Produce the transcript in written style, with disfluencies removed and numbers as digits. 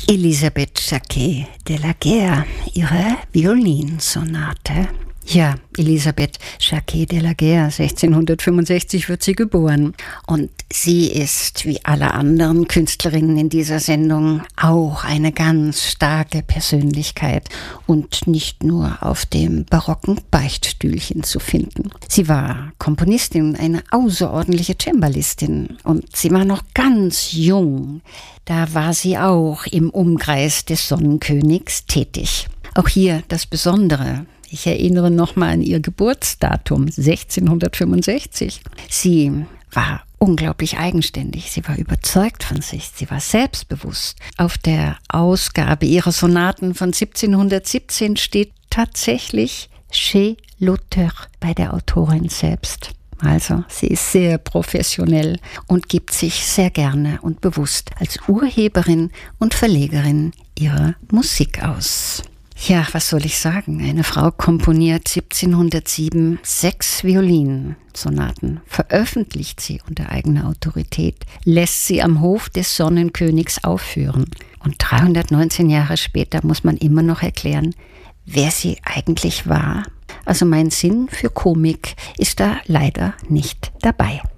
Elisabeth Jacquet de la Guerre, ihre Violinsonate. Ja, Elisabeth Jacquet de la Guerre, 1665 wird sie geboren. Und sie ist, wie alle anderen Künstlerinnen in dieser Sendung, auch eine ganz starke Persönlichkeit und nicht nur auf dem barocken Beichtstühlchen zu finden. Sie war Komponistin, eine außerordentliche Cembalistin und sie war noch ganz jung. Da war sie auch im Umkreis des Sonnenkönigs tätig. Auch hier das Besondere. Ich erinnere nochmal an ihr Geburtsdatum, 1665. Sie war unglaublich eigenständig, sie war überzeugt von sich, sie war selbstbewusst. Auf der Ausgabe ihrer Sonaten von 1717 steht tatsächlich chez l'auteur bei der Autorin selbst. Also, sie ist sehr professionell und gibt sich sehr gerne und bewusst als Urheberin und Verlegerin ihrer Musik aus. Ja, was soll ich sagen? Eine Frau komponiert 1707 6 Violinsonaten, veröffentlicht sie unter eigener Autorität, lässt sie am Hof des Sonnenkönigs aufführen. Und 319 Jahre später muss man immer noch erklären, wer sie eigentlich war. Also mein Sinn für Komik ist da leider nicht dabei.